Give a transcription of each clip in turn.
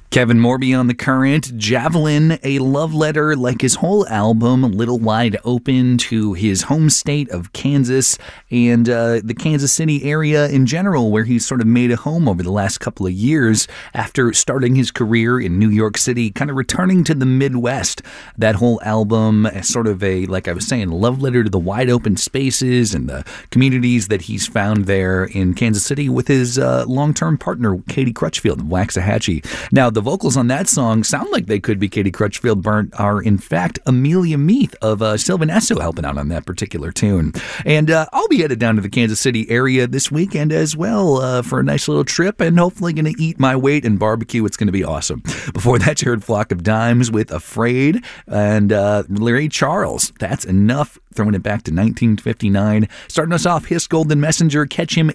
Kevin Morby on The Current. Javelin, a love letter like his whole album, a little wide open to his home state of Kansas and the Kansas City area in general, where he's sort of made a home over the last couple of years after starting his career in New York City, kind of returning to the Midwest. That whole album is sort of a, like I was saying, love letter to the wide open spaces and the communities that he's found there in Kansas City with his long-term partner, Katie Crutchfield of Waxahachie. Now, the vocals on that song sound like they could be Katie Crutchfield, but are in fact Amelia Meath of Sylvan Esso helping out on that particular tune. And I'll be headed down to the Kansas City area this weekend as well for a nice little trip, and hopefully going to eat my weight in barbecue. It's going to be awesome. Before that, you heard Flock of Dimes with Afraid, and Ray Charles, That's Enough, throwing it back to 1959. Starting us off, Hiss Golden Messenger. Catch him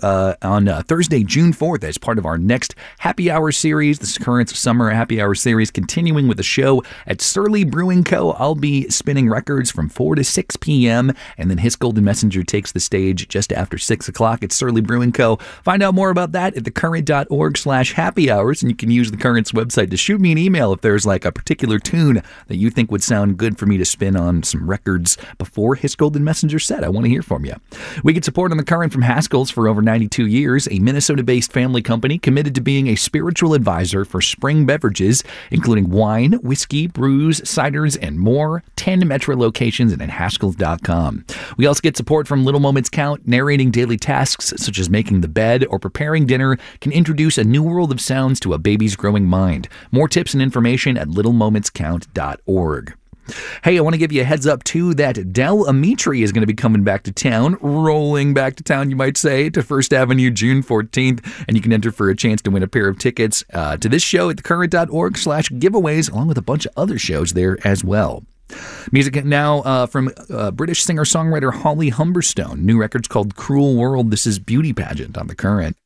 on Thursday, June 4th as part of our next Happy Hour series, the current summer Happy Hour series, continuing with the show at Surly Brewing Co. I'll be spinning records from 4 to 6 p.m., and then Hiss Golden Messenger takes the stage just after 6 o'clock at Surly Brewing Co. Find out more about that at thecurrent.org/happy hours, and you can use the Current's website to shoot me an email if there's like a particular tune that you think would sound good for me to spin on some records before Hiss Golden Messenger set. I want to hear from you. We get support on The Current from Haskell's for over 92 years, a Minnesota-based family company committed to being a spiritual advisor for spring beverages, including wine, whiskey, brews, ciders, and more. 10 Metro locations and at Haskells.com. We also get support from Little Moments Count. Narrating daily tasks such as making the bed or preparing dinner can introduce a new world of sounds to a baby's growing mind. More tips and information at littlemomentscount.org. Hey, I want to give you a heads up, too, that Del Amitri is going to be coming back to town, rolling back to town, you might say, to First Avenue June 14th, and you can enter for a chance to win a pair of tickets to this show at thecurrent.org/giveaways, along with a bunch of other shows there as well. Music now from British singer-songwriter Holly Humberstone. New record's called Cruel World. This is Beauty Pageant on The Current.